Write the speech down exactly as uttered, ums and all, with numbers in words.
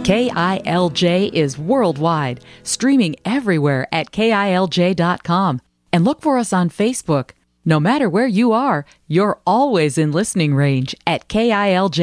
K I L J is worldwide, streaming everywhere at K I L J dot com. And look for us on Facebook. No matter where you are, you're always in listening range at K I L J.